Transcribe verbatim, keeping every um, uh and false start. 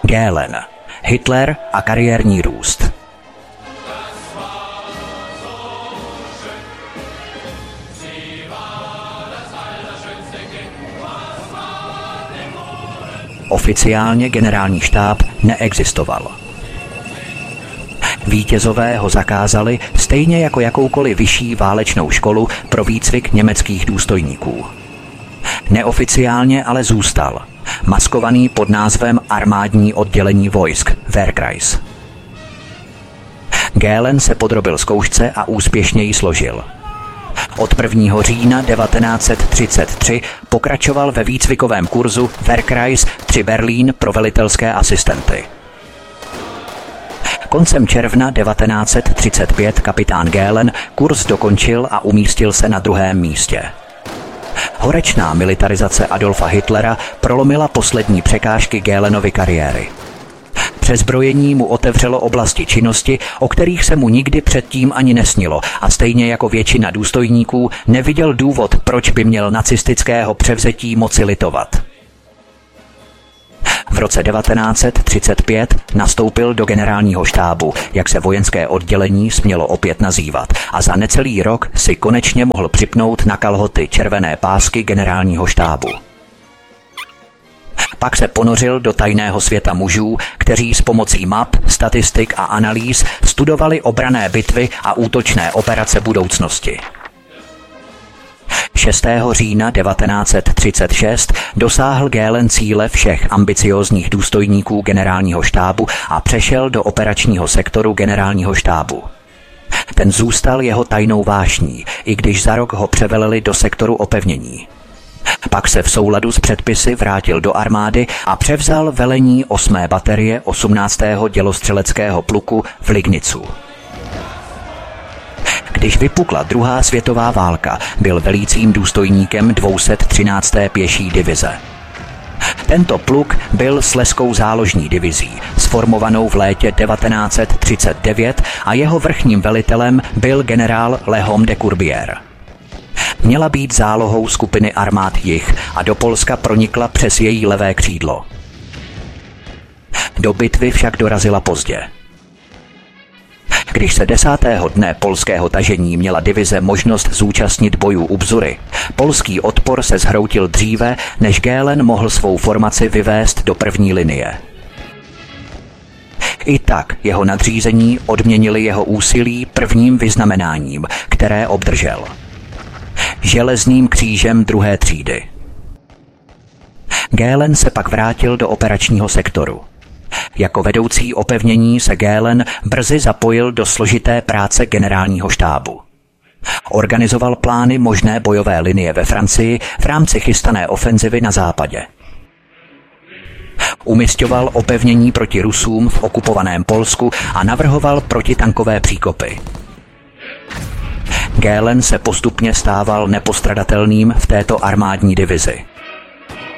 Göhlen, Hitler a kariérní růst. Oficiálně generální štáb neexistoval. Vítězové ho zakázali stejně jako jakoukoliv vyšší válečnou školu pro výcvik německých důstojníků. Neoficiálně ale zůstal, maskovaný pod názvem Armádní oddělení vojsk Wehrkreis. Göhlen se podrobil zkoušce a úspěšně ji složil. Od prvního října devatenáct set třicet tři pokračoval ve výcvikovém kurzu Wehrkreis při Berlín pro velitelské asistenty. Koncem června devatenáct set třicet pět kapitán Göhlen kurz dokončil a umístil se na druhém místě. Horečná militarizace Adolfa Hitlera prolomila poslední překážky Göhlenovy kariéry. Přezbrojení mu otevřelo oblasti činnosti, o kterých se mu nikdy předtím ani nesnilo, a stejně jako většina důstojníků neviděl důvod, proč by měl nacistického převzetí moci litovat. V roce devatenáct set třicet pět nastoupil do generálního štábu, jak se vojenské oddělení smělo opět nazývat, a za necelý rok si konečně mohl připnout na kalhoty červené pásky generálního štábu. Pak se ponořil do tajného světa mužů, kteří s pomocí map, statistik a analýz studovali obranné bitvy a útočné operace budoucnosti. šestého října devatenáct set třicet šest dosáhl Göhlen cíle všech ambiciózních důstojníků generálního štábu a přešel do operačního sektoru generálního štábu. Ten zůstal jeho tajnou vášní, i když za rok ho převelili do sektoru opevnění. Pak se v souladu s předpisy vrátil do armády a převzal velení osmé baterie osmnáctého dělostřeleckého pluku v Lignicu. Když vypukla druhá světová válka, byl velícím důstojníkem dvě stě třinácté pěší divize. Tento pluk byl slezskou záložní divizí, sformovanou v létě devatenáct set třicet devět, a jeho vrchním velitelem byl generál Léon de Courbières. Měla být zálohou skupiny armád Jih a do Polska pronikla přes její levé křídlo. Do bitvy však dorazila pozdě. Když se desátého dne polského tažení měla divize možnost zúčastnit bojů u Bzury, polský odpor se zhroutil dříve, než Göhlen mohl svou formaci vyvést do první linie. I tak jeho nadřízení odměnili jeho úsilí prvním vyznamenáním, které obdržel. Železným křížem druhé třídy. Göhlen se pak vrátil do operačního sektoru. Jako vedoucí opevnění se Göhlen brzy zapojil do složité práce generálního štábu. Organizoval plány možné bojové linie ve Francii v rámci chystané ofenzivy na západě. Umisťoval opevnění proti Rusům v okupovaném Polsku a navrhoval protitankové příkopy. Göhlen se postupně stával nepostradatelným v této armádní divizi.